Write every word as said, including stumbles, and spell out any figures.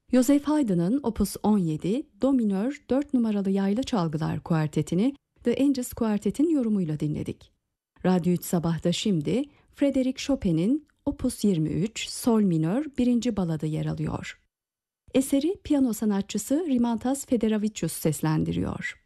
Joseph Haydn'ın Opus on yedi, Do minör dört numaralı yaylı çalgılar kuartetini The Angels Kuartet'in yorumuyla dinledik. Radyo üç Sabah'ta şimdi Frédéric Chopin'in Opus yirmi üç, Sol minör birinci baladı yer alıyor. Eseri piyano sanatçısı Rimantas Federavicius seslendiriyor.